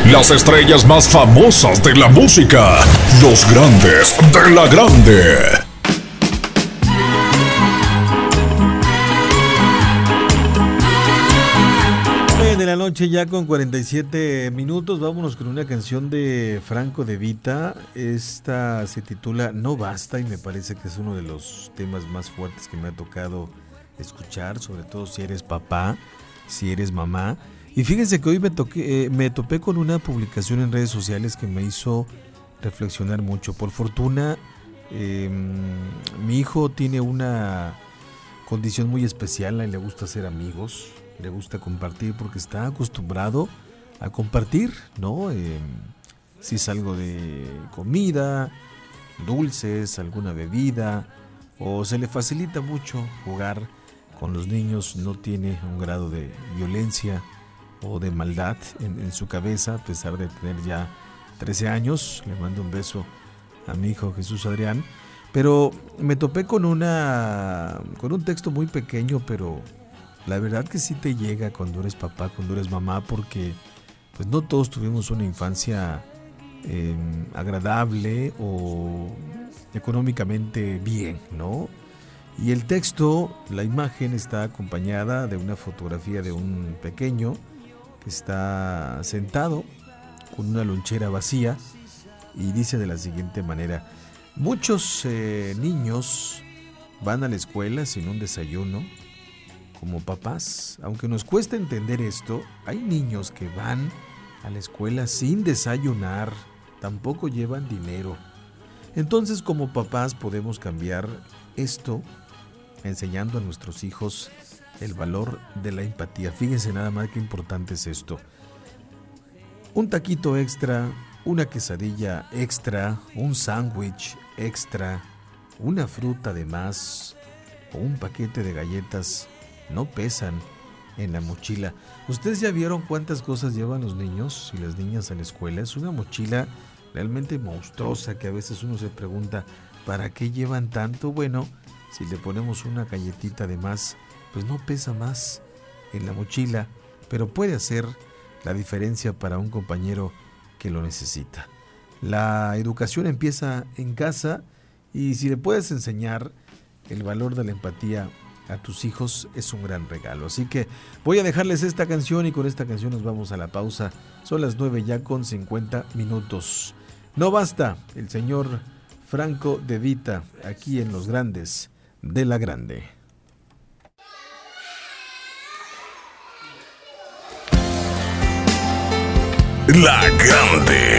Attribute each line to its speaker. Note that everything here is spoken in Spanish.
Speaker 1: Las estrellas más famosas de la música. Los grandes de la grande.
Speaker 2: De la noche ya con 47 minutos, vámonos con una canción de Franco De Vita. Esta se titula No Basta y me parece que es uno de los temas más fuertes que me ha tocado escuchar, sobre todo si eres papá, si eres mamá. Y fíjense que hoy me topé con una publicación en redes sociales que me hizo reflexionar mucho. Por fortuna, mi hijo tiene una condición muy especial, a él le gusta hacer amigos. Le gusta compartir porque está acostumbrado a compartir, ¿no? Si es algo de comida, dulces, alguna bebida, o se le facilita mucho jugar con los niños, no tiene un grado de violencia o de maldad en su cabeza, a pesar de tener ya 13 años. Le mando un beso a mi hijo Jesús Adrián. Pero me topé con un texto muy pequeño, pero la verdad que sí te llega cuando eres papá, cuando eres mamá, porque pues no todos tuvimos una infancia agradable o económicamente bien, ¿no? Y el texto, la imagen está acompañada de una fotografía de un pequeño que está sentado con una lonchera vacía y dice de la siguiente manera: muchos niños van a la escuela sin un desayuno. Como papás, aunque nos cuesta entender esto, hay niños que van a la escuela sin desayunar, tampoco llevan dinero. Entonces, como papás podemos cambiar esto enseñando a nuestros hijos el valor de la empatía. Fíjense nada más qué importante es esto. Un taquito extra, una quesadilla extra, un sándwich extra, una fruta de más o un paquete de galletas no pesan en la mochila. ¿Ustedes ya vieron cuántas cosas llevan los niños y las niñas a la escuela? Es una mochila realmente monstruosa que a veces uno se pregunta, ¿para qué llevan tanto? Bueno, si le ponemos una galletita de más, pues no pesa más en la mochila, pero puede hacer la diferencia para un compañero que lo necesita. La educación empieza en casa y si le puedes enseñar el valor de la empatía a tus hijos, es un gran regalo. Así que voy a dejarles esta canción y con esta canción nos vamos a la pausa. Son las 9 ya con 50 minutos. No basta, el señor Franco De Vita, aquí en Los Grandes de la Grande.
Speaker 1: La Grande.